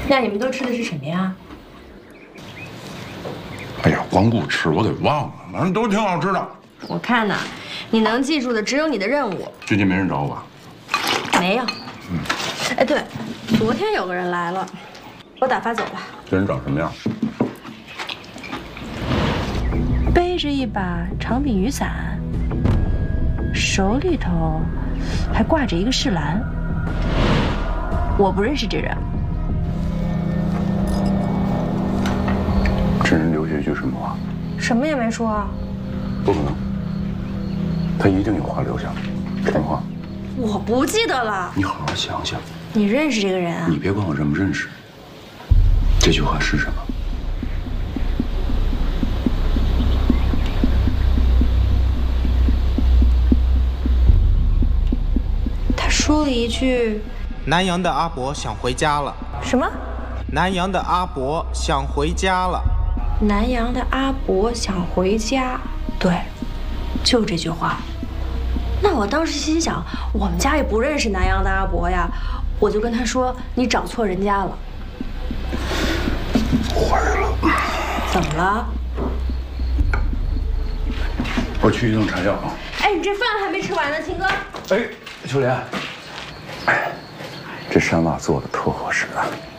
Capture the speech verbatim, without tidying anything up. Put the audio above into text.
那你们都吃的是什么呀？ 哎呀，光顾吃我给忘了，反正都挺好吃的。 我看呐，你能记住的只有你的任务。 最近没人找我吧？ 没有。嗯。哎，对，昨天有个人来了，我打发走吧。 这人长什么样？ 背着一把长柄雨伞，手里头还挂着一个饰篮。我不认识这人。 这人留下一句什么话？ 什么也没说啊。 不可能，他一定有话留下。什么话？ 我不记得了。 你好好想想。 你认识这个人啊？ 你别管我认不认识。这句话是什么？ 他说了一句：“ 南阳的阿伯想回家了。” 什么？ 南阳的阿伯想回家了。 南阳的阿伯想回家，对，就这句话。那我当时心想，我们家也不认识南阳的阿伯呀，我就跟他说：“你找错人家了。” 坏了！ 怎么了？ 我去一趟柴药啊。 哎，你这饭还没吃完呢，秦哥。 哎，秋莲，哎，这衫袜做的特合适啊。